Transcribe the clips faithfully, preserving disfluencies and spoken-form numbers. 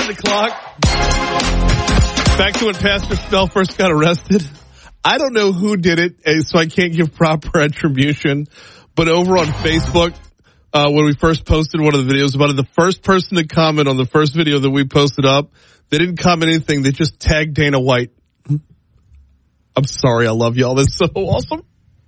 nine o'clock. Back to when Pastor Snell first got arrested. I don't know who did it, so I can't give proper attribution. But over on Facebook, uh, when we first posted one of the videos about it, the first person to comment on the first video that we posted up, they didn't comment anything. They just tagged Dana White. I'm sorry. I love y'all. That's so awesome.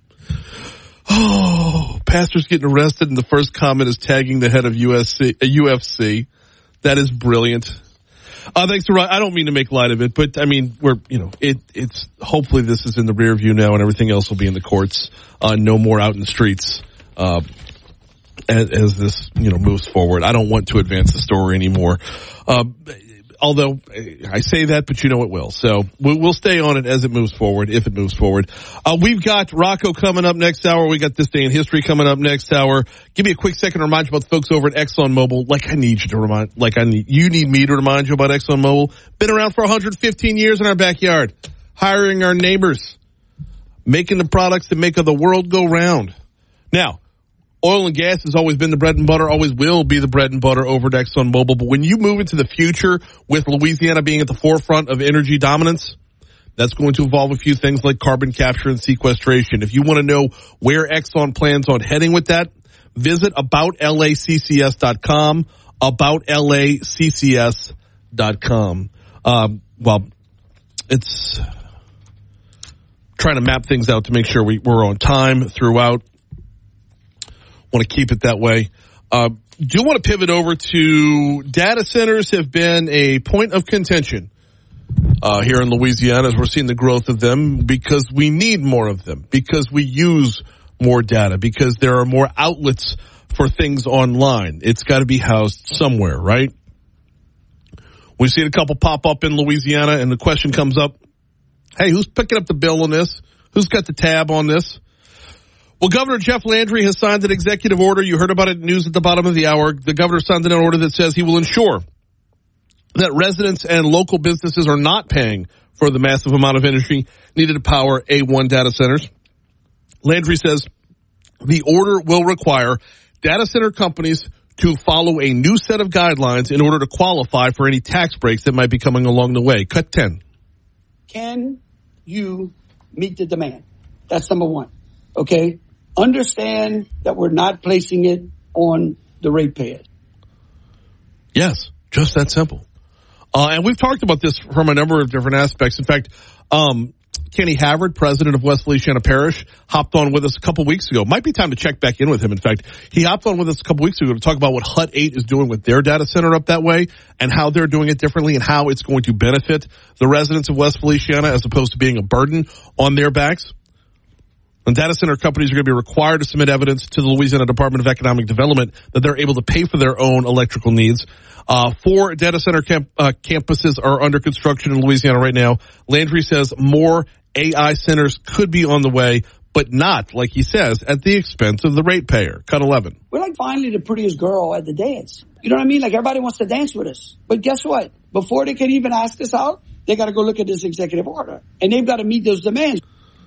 Oh, pastor's getting arrested, and the first comment is tagging the head of U S C, uh, U F C. That is brilliant. Uh, thanks for, I don't mean to make light of it, but I mean, we're, you know, it, it's, hopefully this is in the rear view now and everything else will be in the courts. Uh, no more out in the streets, uh, as, as this, you know, moves forward. I don't want to advance the story anymore. Uh, although I say that, but you know it will. So we'll stay on it as it moves forward, if it moves forward. Uh, we've got Rocco coming up next hour. We got This Day in History coming up next hour. Give me a quick second to remind you about the folks over at ExxonMobil. Like I need you to remind, like I need, you need me to remind you about ExxonMobil. Been around for one hundred fifteen years in our backyard. Hiring our neighbors. Making the products that make the world go round. Now, oil and gas has always been the bread and butter, always will be the bread and butter over at ExxonMobil. But when you move into the future with Louisiana being at the forefront of energy dominance, that's going to involve a few things like carbon capture and sequestration. If you want to know where Exxon plans on heading with that, visit about L A C C S dot com, about L A C C S dot com. Um, well, it's trying to map things out to make sure we, we're on time throughout. Want to keep it that way. Uh, do want to pivot over to data centers have been a point of contention uh, here in Louisiana as we're seeing the growth of them because we need more of them, because we use more data, because there are more outlets for things online. It's got to be housed somewhere, right? We've seen a couple pop up in Louisiana, and the question comes up, hey, who's picking up the bill on this? Who's got the tab on this? Well, Governor Jeff Landry has signed an executive order. You heard about it in news at the bottom of the hour. The governor signed an order that says he will ensure that residents and local businesses are not paying for the massive amount of energy needed to power A one data centers. Landry says the order will require data center companies to follow a new set of guidelines in order to qualify for any tax breaks that might be coming along the way. Cut ten. Can you meet the demand? That's number one. Okay? Understand that we're not placing it on the ratepayers. Yes, just that simple. Uh, and we've talked about this from a number of different aspects. In fact, um, Kenny Havard, president of West Feliciana Parish, hopped on with us a couple weeks ago. Might be time to check back in with him. In fact, he hopped on with us a couple weeks ago to talk about what H U D eight is doing with their data center up that way and how they're doing it differently and how it's going to benefit the residents of West Feliciana as opposed to being a burden on their backs. And data center companies are going to be required to submit evidence to the Louisiana Department of Economic Development that they're able to pay for their own electrical needs. Uh, four data center camp, uh, campuses are under construction in Louisiana right now. Landry says more A I centers could be on the way, but not, like he says, at the expense of the ratepayer. Cut eleven. We're like finally the prettiest girl at the dance. You know what I mean? Like everybody wants to dance with us. But guess what? Before they can even ask us out, they got to go look at this executive order. And they've got to meet those demands.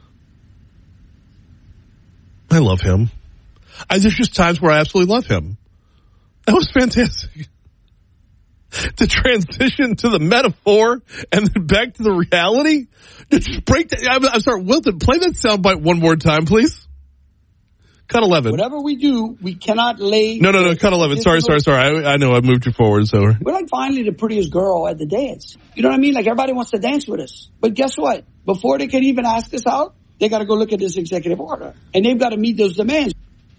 I love him. I, there's just times where I absolutely love him. That was fantastic. To transition to the metaphor and then back to the reality. Just break that. I'm, I'm sorry, Wilton, play that soundbite one more time, please. Cut eleven. Whatever we do, we cannot lay. No, no, no, cut eleven. Sorry, sorry, sorry. I, I know I moved you forward. So we're like finally the prettiest girl at the dance. You know what I mean? Like everybody wants to dance with us. But guess what? Before they can even ask us out, they got to go look at this executive order. And they've got to meet those demands.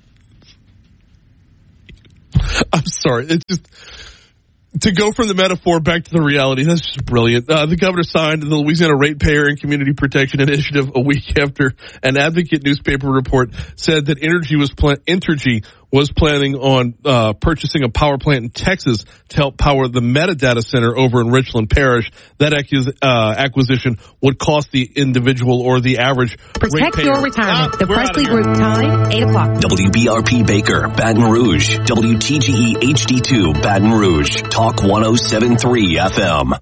I'm sorry. It's just to go from the metaphor back to the reality. That's just brilliant. Uh, the governor signed the Louisiana Ratepayer and Community Protection Initiative a week after an Advocate newspaper report said that Entergy was pla- Entergy was planning on uh purchasing a power plant in Texas to help power the Meta data center over in Richland Parish. That accus- uh, acquisition would cost the individual or the average Protect ratepayer. your retirement. Ah, the Presley Group time, eight o'clock. W B R P Baker, Baton Rouge. W T G E H D two, Baton Rouge. Talk one oh seven point three F M.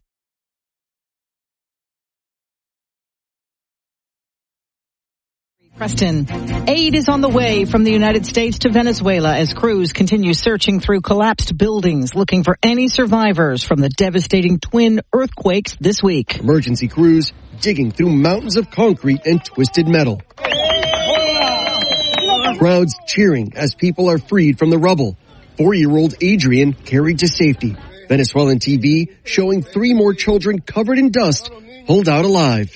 Preston. Aid is on the way from the United States to Venezuela as crews continue searching through collapsed buildings, looking for any survivors from the devastating twin earthquakes this week. Emergency crews digging through mountains of concrete and twisted metal. Crowds cheering as people are freed from the rubble. Four-year-old Adrian carried to safety. Venezuelan T V showing three more children covered in dust pulled out alive.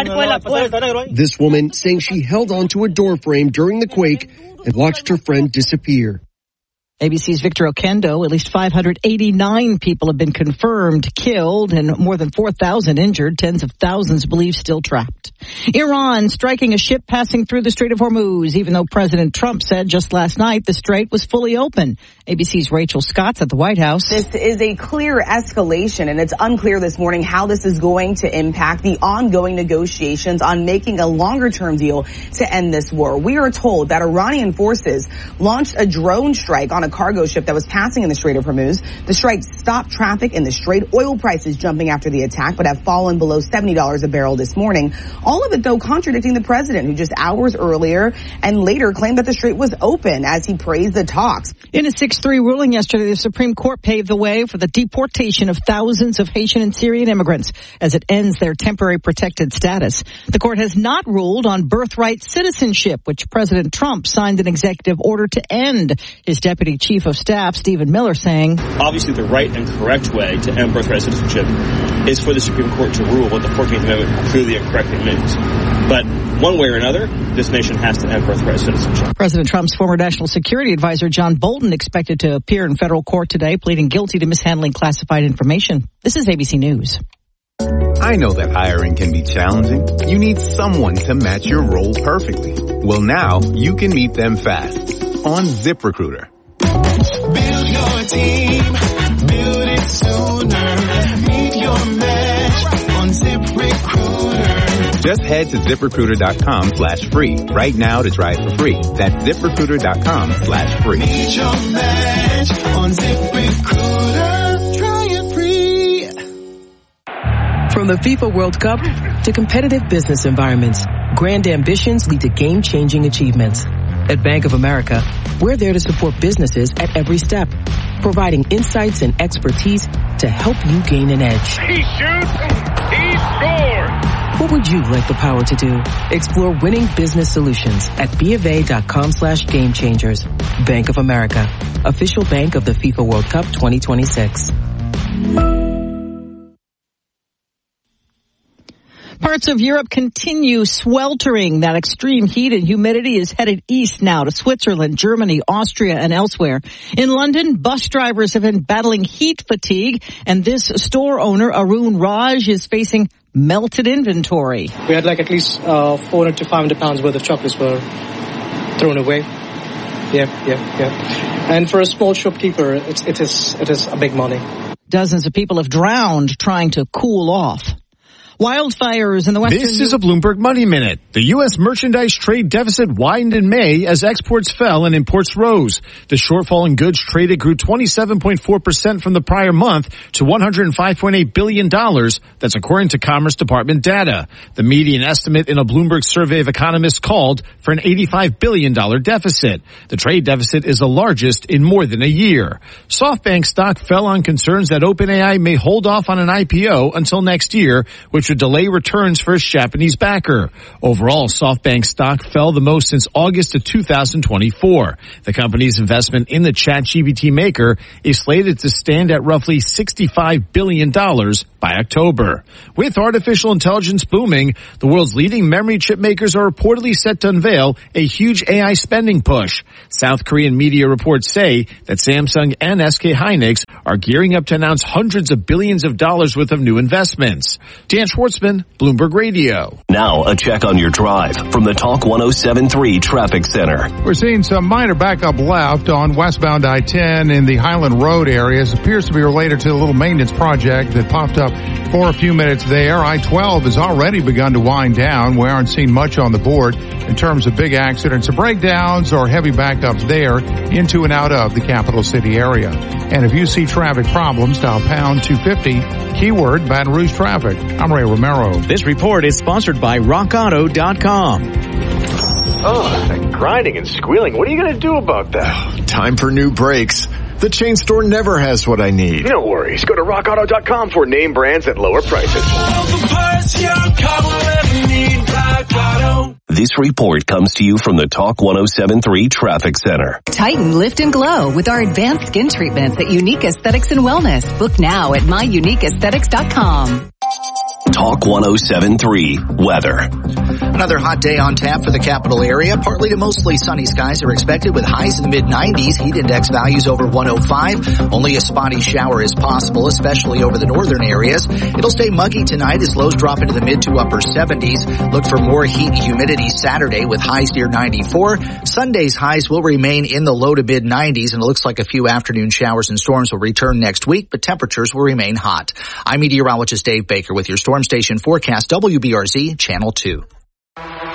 This woman saying she held onto a door frame during the quake and watched her friend disappear. A B C's Victor Oquendo, at least five hundred eighty-nine people have been confirmed killed and more than four thousand injured, tens of thousands believed still trapped. Iran striking a ship passing through the Strait of Hormuz, even though President Trump said just last night the strait was fully open. A B C's Rachel Scott's at the White House. This is a clear escalation, and it's unclear this morning how this is going to impact the ongoing negotiations on making a longer-term deal to end this war. We are told that Iranian forces launched a drone strike on a cargo ship that was passing in the Strait of Hormuz. The strike stopped traffic in the strait. Oil prices jumping after the attack, but have fallen below seventy dollars a barrel this morning. All of it, though, contradicting the president, who just hours earlier and later claimed that the strait was open as he praised the talks. In a six three ruling yesterday, the Supreme Court paved the way for the deportation of thousands of Haitian and Syrian immigrants as it ends their temporary protected status. The court has not ruled on birthright citizenship, which President Trump signed an executive order to end. His deputy chief of staff, Stephen Miller, saying, obviously the right and correct way to end birthright citizenship is for the Supreme Court to rule what the fourteenth Amendment clearly and correctly means. But one way or another, this nation has to end birthright citizenship. President Trump's former national security advisor, John Bolton, expected to appear in federal court today, pleading guilty to mishandling classified information. This is A B C News. I know that hiring can be challenging. You need someone to match your role perfectly. Well, now you can meet them fast on ZipRecruiter. Build your team, build it sooner. Meet your match on ZipRecruiter. Just head to ZipRecruiter.com slash free right now to try it for free. That's ZipRecruiter.com slash free. Meet your match on ZipRecruiter. Try it free. From the FIFA World Cup to competitive business environments, grand ambitions lead to game-changing achievements. At Bank of America, we're there to support businesses at every step, providing insights and expertise to help you gain an edge. He shoots, he scores! What would you like the power to do? Explore winning business solutions at BofA.com slash game changers. Bank of America, official bank of the FIFA World Cup twenty twenty-six. Parts of Europe continue sweltering. That extreme heat and humidity is headed east now to Switzerland, Germany, Austria, and elsewhere. In London, bus drivers have been battling heat fatigue, and this store owner, Arun Raj, is facing melted inventory. We had like at least uh, four hundred to five hundred pounds worth of chocolates were thrown away. Yeah, yeah, yeah. And for a small shopkeeper, it's, it is it is a big money. Dozens of people have drowned trying to cool off. Wildfires in the western... This is a Bloomberg Money Minute. The U S merchandise trade deficit widened in May as exports fell and imports rose. The shortfall in goods traded grew twenty-seven point four percent from the prior month to one hundred five point eight billion dollars. That's according to Commerce Department data. The median estimate in a Bloomberg survey of economists called for an eighty-five billion dollars deficit. The trade deficit is the largest in more than a year. SoftBank stock fell on concerns that OpenAI may hold off on an I P O until next year, which would delay returns for its Japanese backer. Overall, SoftBank stock fell the most since August of two thousand twenty-four. The company's investment in the ChatGPT maker is slated to stand at roughly sixty-five billion dollars by October. With artificial intelligence booming, the world's leading memory chip makers are reportedly set to unveil a huge A I spending push. South Korean media reports say that Samsung and S K Hynix are gearing up to announce hundreds of billions of dollars worth of new investments. Dan Schwartzman, Bloomberg Radio. Now a check on your drive from the Talk one oh seven point three Traffic Center. We're seeing some minor backup left on westbound I ten in the Highland Road area. It appears to be related to a little maintenance project that popped up for a few minutes there. I twelve has already begun to wind down. We aren't seeing much on the board in terms of big accidents or breakdowns or heavy backups there into and out of the capital city area. And if you see traffic problems, dial pound two fifty, keyword Baton Rouge traffic. I'm Ray Romero. This report is sponsored by rock auto dot com. Oh, that grinding and squealing. What are you going to do about that? Time for new brakes. The chain store never has what I need. No worries. Go to rock auto dot com for name brands at lower prices. This report comes to you from the Talk one oh seven point three Traffic Center. Tighten, lift, and glow with our advanced skin treatments at Unique Aesthetics and Wellness. Book now at my unique aesthetics dot com. Talk one oh seven point three Weather. Another hot day on tap for the capital area. Partly to mostly sunny skies are expected with highs in the mid nineties. Heat index values over one oh five. Only a spotty shower is possible, especially over the northern areas. It'll stay muggy tonight as lows drop into the mid to upper seventies. Look for more heat and humidity Saturday with highs near ninety-four. Sunday's highs will remain in the low to mid nineties, and it looks like a few afternoon showers and storms will return next week, but temperatures will remain hot. I'm meteorologist Dave Baker with your Storm Station forecast, W B R Z Channel two.